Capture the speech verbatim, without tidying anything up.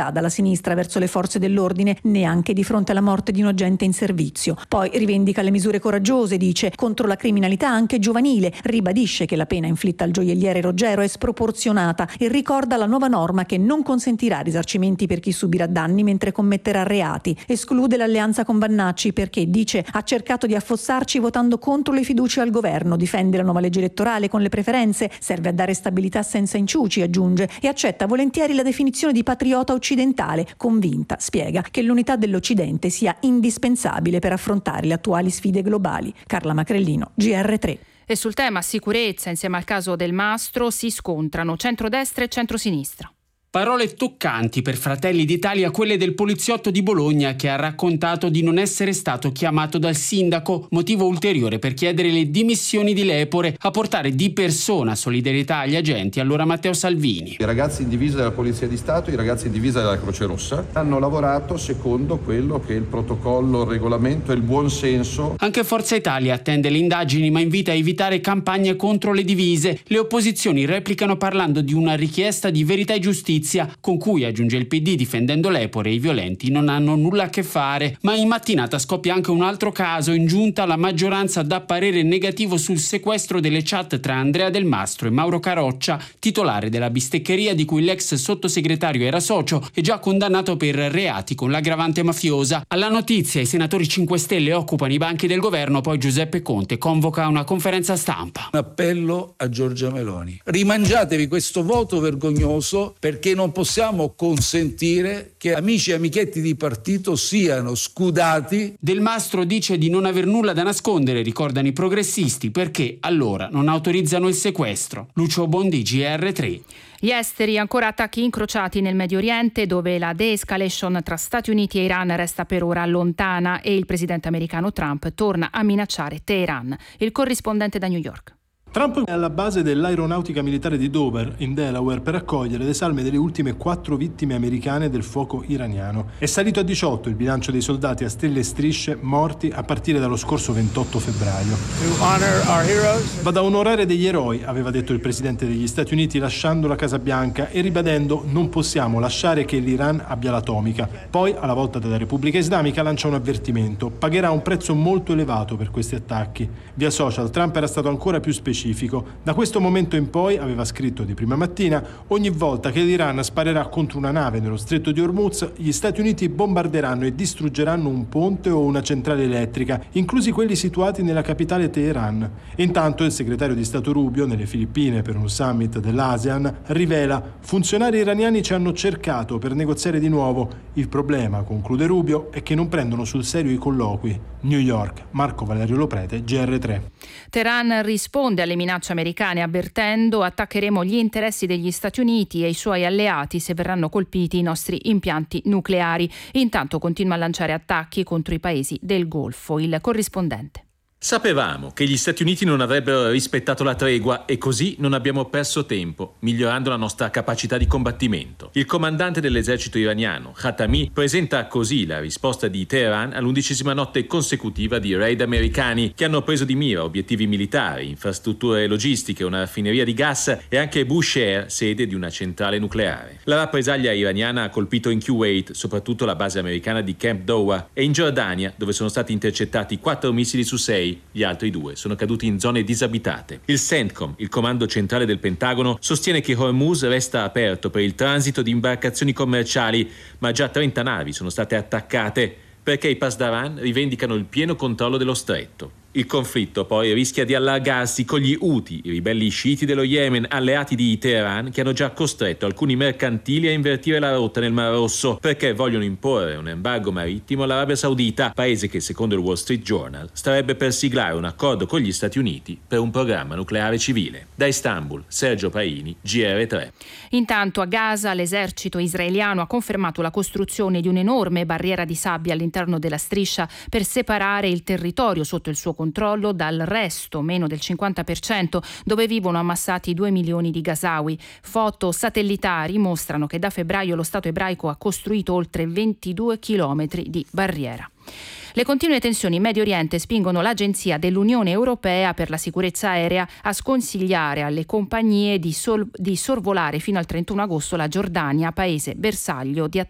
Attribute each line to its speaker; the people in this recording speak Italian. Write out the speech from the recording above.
Speaker 1: ostilità dalla sinistra verso le forze dell'ordine, neanche di fronte alla morte di un agente in servizio. Poi rivendica le misure coraggiose, dice, contro la criminalità anche giovanile, ribadisce che la pena inflitta al gioielliere Roggero è sproporzionata e ricorda la nuova norma che non consentirà risarcimenti per chi subirà danni mentre commetterà reati. Esclude l'alleanza con Vannacci perché, dice, ha cercato di affossarci votando contro le fiducie al governo, difende la nuova legge elettorale con le preferenze, serve a dare stabilità senza inciuci, aggiunge, e accetta volentieri la definizione di patriota occidentale, convinta, spiega, che l'unità dell'Occidente sia indispensabile per affrontare le attuali sfide globali. Carla Macrellino, G R tre.
Speaker 2: E sul tema sicurezza, insieme al caso Del Mastro, si scontrano centrodestra e centrosinistra.
Speaker 3: Parole toccanti per Fratelli d'Italia, quelle del poliziotto di Bologna che ha raccontato di non essere stato chiamato dal sindaco, motivo ulteriore per chiedere le dimissioni di Lepore. A portare di persona solidarietà agli agenti allora Matteo Salvini.
Speaker 4: I ragazzi in divisa della Polizia di Stato, i ragazzi in divisa della Croce Rossa hanno lavorato secondo quello che è il protocollo, il regolamento e il buon senso.
Speaker 3: Anche Forza Italia attende le indagini ma invita a evitare campagne contro le divise. Le opposizioni replicano parlando di una richiesta di verità e giustizia, con cui, aggiunge il P D difendendo Lepore, i violenti non hanno nulla a che fare. Ma in mattinata scoppia anche un altro caso. In giunta la maggioranza dà parere negativo sul sequestro delle chat tra Andrea Del Mastro e Mauro Caroccia, titolare della bisteccheria di cui l'ex sottosegretario era socio e già condannato per reati con l'aggravante mafiosa. Alla notizia i senatori cinque Stelle occupano i banchi del governo, poi Giuseppe Conte convoca una conferenza stampa.
Speaker 5: Un appello a Giorgia Meloni: rimangiatevi questo voto vergognoso, perché non possiamo consentire che amici e amichetti di partito siano scudati.
Speaker 3: Del Mastro dice di non aver nulla da nascondere, ricordano i progressisti, perché allora non autorizzano il sequestro. Lucio Bondi, G R tre.
Speaker 2: Gli esteri, ancora attacchi incrociati nel Medio Oriente, dove la de-escalation tra Stati Uniti e Iran resta per ora lontana e il presidente americano Trump torna a minacciare Teheran. Il corrispondente da New York.
Speaker 6: Trump è alla base dell'aeronautica militare di Dover, in Delaware, per accogliere le salme delle ultime quattro vittime americane del fuoco iraniano. È salito a diciotto il bilancio dei soldati a stelle e strisce morti a partire dallo scorso ventotto febbraio. Vado a onorare degli eroi, aveva detto il presidente degli Stati Uniti lasciando la Casa Bianca e ribadendo: non possiamo lasciare che l'Iran abbia l'atomica. Poi, alla volta della Repubblica Islamica, lancia un avvertimento: pagherà un prezzo molto elevato per questi attacchi. Via social Trump era stato ancora più specifico. Da questo momento in poi, aveva scritto di prima mattina, ogni volta che l'Iran sparerà contro una nave nello stretto di Hormuz, gli Stati Uniti bombarderanno e distruggeranno un ponte o una centrale elettrica, inclusi quelli situati nella capitale Teheran. Intanto il segretario di Stato Rubio, nelle Filippine per un summit dell'ASEAN, rivela: funzionari iraniani ci hanno cercato per negoziare di nuovo. Il problema, conclude Rubio, è che non prendono sul serio i colloqui. New York, Marco Valerio Loprete, G R tre.
Speaker 2: Teheran risponde alle minacce americane avvertendo: attaccheremo gli interessi degli Stati Uniti e i suoi alleati se verranno colpiti i nostri impianti nucleari. Intanto continua a lanciare attacchi contro i paesi del Golfo. Il corrispondente.
Speaker 7: Sapevamo che gli Stati Uniti non avrebbero rispettato la tregua e così non abbiamo perso tempo, migliorando la nostra capacità di combattimento. Il comandante dell'esercito iraniano, Khatami, presenta così la risposta di Teheran all'undicesima notte consecutiva di raid americani che hanno preso di mira obiettivi militari, infrastrutture logistiche, una raffineria di gas e anche Bushehr, sede di una centrale nucleare. La rappresaglia iraniana ha colpito in Kuwait, soprattutto la base americana di Camp Dowa, e in Giordania, dove sono stati intercettati quattro missili su sei. Gli altri due sono caduti in zone disabitate. Il CENTCOM, il comando centrale del Pentagono, sostiene che Hormuz resta aperto per il transito di imbarcazioni commerciali, ma già trenta navi sono state attaccate perché i Pasdaran rivendicano il pieno controllo dello stretto. Il conflitto poi rischia di allargarsi con gli Houthi, i ribelli sciiti dello Yemen, alleati di Teheran, che hanno già costretto alcuni mercantili a invertire la rotta nel Mar Rosso perché vogliono imporre un embargo marittimo all'Arabia Saudita, paese che secondo il Wall Street Journal starebbe per siglare un accordo con gli Stati Uniti per un programma nucleare civile. Da Istanbul, Sergio Paini, G R tre.
Speaker 2: Intanto a Gaza l'esercito israeliano ha confermato la costruzione di un'enorme barriera di sabbia all'interno della striscia per separare il territorio sotto il suo controllo dal resto, meno del cinquanta per cento, dove vivono ammassati due milioni di gazawi. Foto satellitari mostrano che da febbraio lo Stato ebraico ha costruito oltre ventidue chilometri di barriera. Le continue tensioni in Medio Oriente spingono l'Agenzia dell'Unione Europea per la sicurezza aerea a sconsigliare alle compagnie di, sol- di sorvolare fino al trentuno agosto la Giordania, paese bersaglio di attacchi